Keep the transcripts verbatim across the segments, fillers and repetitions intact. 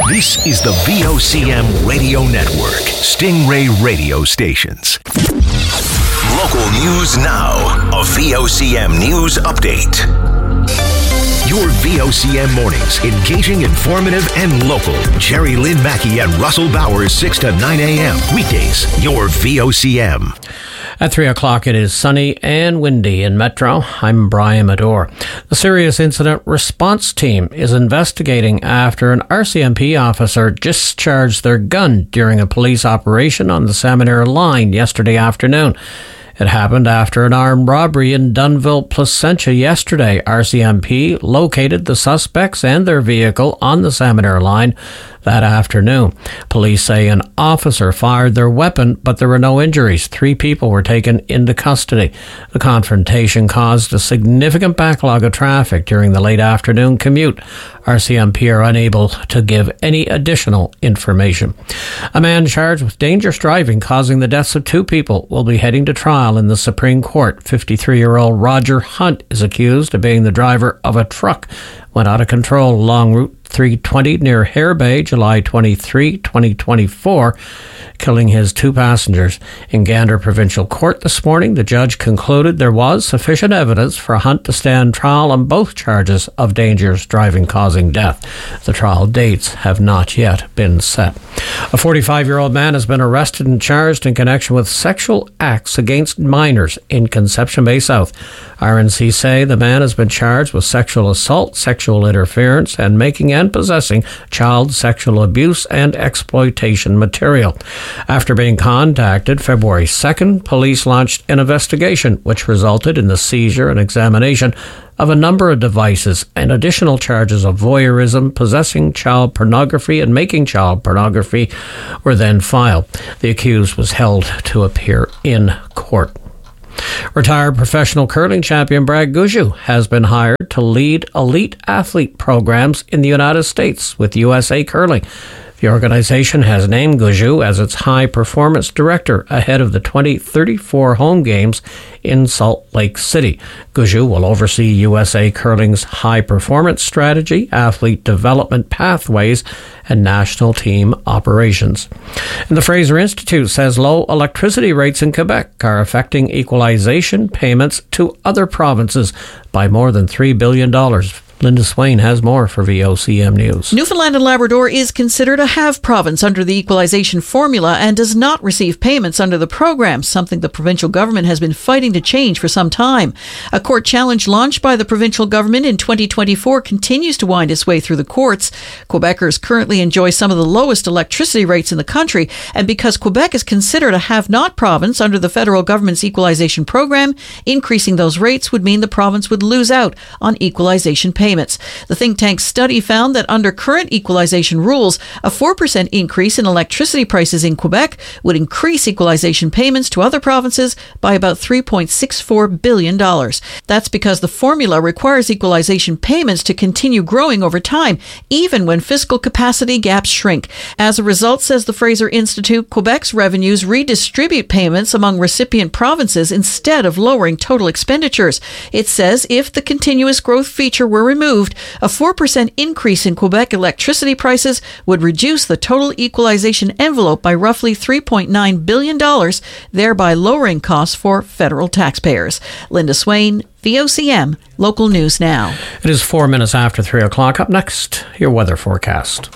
This is the V O C M Radio Network, Stingray Radio Stations. Local news now. A V O C M news update. Your V O C M mornings, engaging, informative, and local. Jerry Lynn Mackey and Russell Bowers, six to nine a.m. Weekdays, your V O C M. At three o'clock, it is sunny and windy in Metro. I'm Brian Medore. The Serious Incident Response Team is investigating after an R C M P officer discharged their gun during a police operation on the Salmon line yesterday afternoon. It happened after an armed robbery in Dunnville, Placentia yesterday. R C M P located the suspects and their vehicle on the Salmon line that afternoon. Police say an officer fired their weapon, but there were no injuries. Three people were taken into custody. The confrontation caused a significant backlog of traffic during the late afternoon commute. R C M P are unable to give any additional information. A man charged with dangerous driving causing the deaths of two people will be heading to trial in the Supreme Court. fifty-three-year-old Roger Hunt is accused of being the driver of a truck went out of control along Route three twenty near Hare Bay, July twenty-third, twenty twenty-four, killing his two passengers. In Gander Provincial Court this morning, the judge concluded there was sufficient evidence for Hunt to stand trial on both charges of dangerous driving causing death. The trial dates have not yet been set. A forty-five-year-old man has been arrested and charged in connection with sexual acts against minors in Conception Bay South. R N C say the man has been charged with sexual assault, sexual interference, and making and possessing child sexual abuse and exploitation material. After being contacted February second, police launched an investigation which resulted in the seizure and examination of a number of devices, and additional charges of voyeurism, possessing child pornography, and making child pornography were then filed. The accused was held to appear in court. Retired professional curling champion Brad Gushue has been hired to lead elite athlete programs in the United States with U S A Curling. The organization has named Gushue as its high-performance director ahead of the twenty thirty-four home games in Salt Lake City. Gushue will oversee U S A Curling's high-performance strategy, athlete development pathways, and national team operations. And the Fraser Institute says low electricity rates in Quebec are affecting equalization payments to other provinces by more than three billion dollars. Linda Swain has more for V O C M News. Newfoundland and Labrador is considered a have province under the equalization formula and does not receive payments under the program, something the provincial government has been fighting to change for some time. A court challenge launched by the provincial government in twenty twenty-four continues to wind its way through the courts. Quebecers currently enjoy some of the lowest electricity rates in the country, and because Quebec is considered a have-not province under the federal government's equalization program, increasing those rates would mean the province would lose out on equalization payments. Payments. The think tank's study found that under current equalization rules, a four percent increase in electricity prices in Quebec would increase equalization payments to other provinces by about three point six four billion dollars. That's because the formula requires equalization payments to continue growing over time, even when fiscal capacity gaps shrink. As a result, says the Fraser Institute, Quebec's revenues redistribute payments among recipient provinces instead of lowering total expenditures. It says if the continuous growth feature were removed, Removed, a four percent increase in Quebec electricity prices would reduce the total equalization envelope by roughly three point nine billion dollars, thereby lowering costs for federal taxpayers. Linda Swain, V O C M, Local News Now. It is four minutes after three o'clock. Up next, your weather forecast.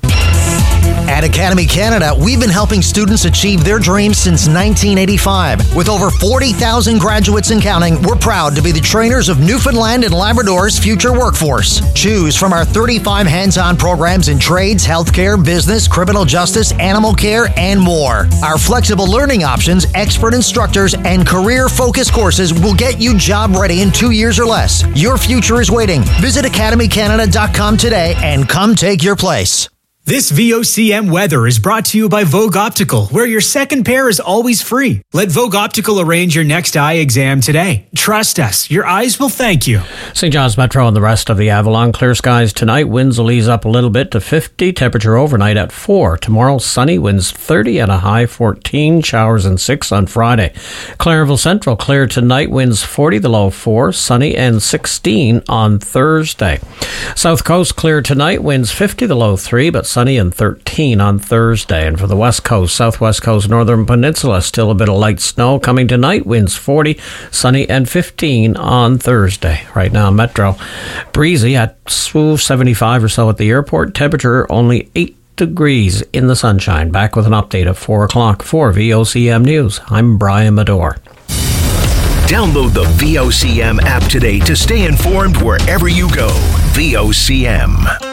At Academy Canada, we've been helping students achieve their dreams since nineteen eighty-five. With over forty thousand graduates and counting, we're proud to be the trainers of Newfoundland and Labrador's future workforce. Choose from our thirty-five hands-on programs in trades, healthcare, business, criminal justice, animal care, and more. Our flexible learning options, expert instructors, and career-focused courses will get you job-ready in two years or less. Your future is waiting. Visit academy canada dot com today and come take your place. This V O C M weather is brought to you by Vogue Optical, where your second pair is always free. Let Vogue Optical arrange your next eye exam today. Trust us, your eyes will thank you. Saint John's Metro and the rest of the Avalon. Clear skies tonight. Winds will ease up a little bit to fifty. Temperature overnight at four. Tomorrow, sunny. Winds thirty and a high fourteen. Showers and six on Friday. Clarenville Central, clear tonight. Winds forty, the low four. Sunny and sixteen on Thursday. South Coast, clear tonight. Winds fifty, the low three, but sunny and thirteen on Thursday. And for the west coast, southwest coast, northern peninsula, still a bit of light snow coming tonight. Winds forty, sunny and fifteen on Thursday. Right now, Metro, breezy at seventy-five or so at the airport. Temperature only eight degrees in the sunshine. Back with an update at four o'clock for V O C M News. I'm Brian Medore. Download the V O C M app today to stay informed wherever you go. V O C M.